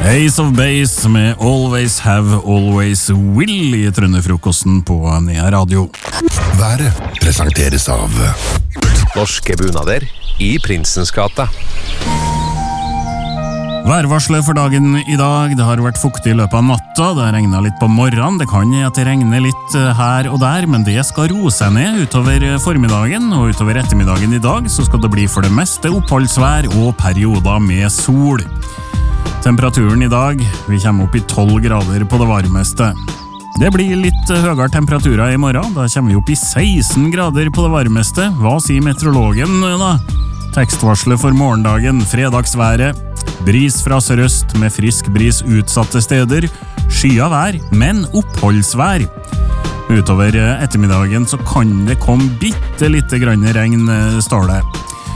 Ace of Base med Always Have, Always Will i Trønderfrokosten på Nea Radio. Været presenteres av Norske bunader i Prinsens gate. Værvarslet for dagen i dag. Det har vært fuktig i løpet av natta. Det har regnet litt på morgenen. Det kan at det regner litt her og der, men det skal roe seg ned utover formiddagen. Og utover ettermiddagen i dag så skal det bli for det meste oppholdsvær og perioder med sol. Temperaturen i dag, vi kommer opp i 12 grader på det varmeste. Det blir litt høyere temperaturer i morgen. Da kommer vi opp i 16 grader på det varmeste. Hva sier meteorologen da? Tekstvarslet for morgendagen, fredagsværet. Bris fra sørøst med frisk bris utsatte steder. Skya vær, men oppholdsvær. Utover ettermiddagen så kan det komme bitte lite grann regn, står det.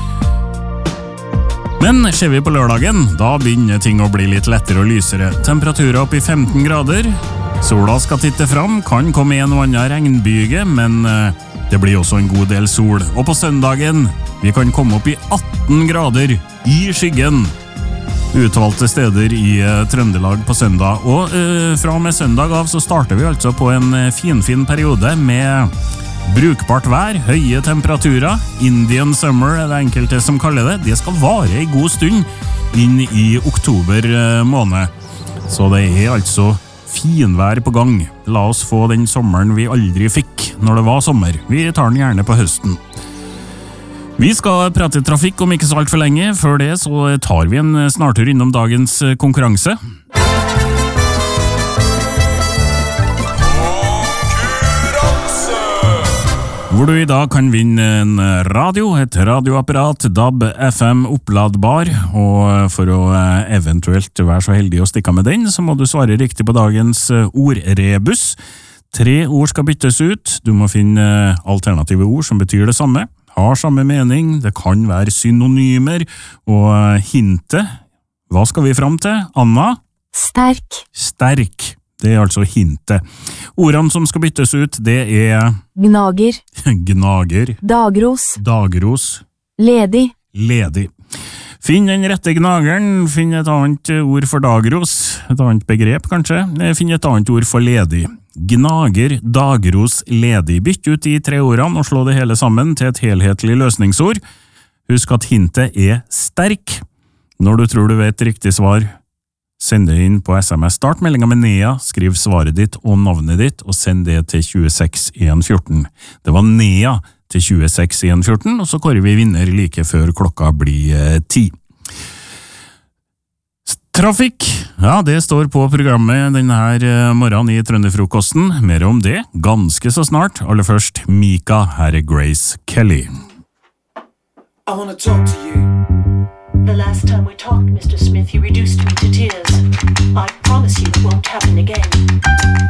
Men ser vi på lørdagen, da begynner ting å bli litt lettere og lysere. Temperaturer opp i 15 grader. Sola skal titte fram, kan komme en og annen regnbyge, men det blir også en god del sol. Og på søndagen, vi kan komme opp i 18 grader i skyggen. Utvalgte steder i Trøndelag på søndag. Og fra og med søndag av så starter vi altså på en fin periode med brukbart vær, høye temperaturer. Indian summer er det enkelte som kaller det. Det skal vare en god stund inn i oktober måned. Så det er altså finvær på gang. La oss få den sommeren vi aldri fikk når det var sommer. Vi tar den gjerne på høsten. Vi skal prate trafikk om ikke så alt for lenge. Før det så tar vi en snartur innom dagens konkurranse. Hvor du i dag kan vinne en radio, et radioapparat, DAB, FM, oppladbar, og for å eventuelt være så heldig å stikke med den, så må du svare riktig på dagens ordrebus. 3 ord skal byttes ut, du må finne alternative ord som betyr det samme, har samme mening, det kan være synonymer, og hintet, hva skal vi fram til? Anna? Sterk. Sterk. Det er altså hintet. Ordene som skal byttes ut, det er Gnager. Gnager. Dagros. Dagros. Ledig. Ledig. Finn den rette gnageren, finn et annet ord for dagros, et annet begrep kanskje, finn et annet ord for ledig. Gnager, dagros, ledig. Bytt ut de 3 ordene og slå det hele sammen til et helhetlig løsningsord. Husk at hintet er sterk. Når du tror du vet riktig svar, send det inn på SMS. Start meldingen med Nea, skriv svaret ditt og navnet ditt, og send det til 26114. Det var Nea til 26114, og så kårer vi vinner like før klokka blir 10. Trafikk, ja, det står på programmet denne morgenen i Trønderfrokosten. Mer om det ganske så snart. Aller først, Mika, her er Grace Kelly. I want to talk to you. The last time we talked, Mr. Smith, you reduced me to tears. I promise you it won't happen again.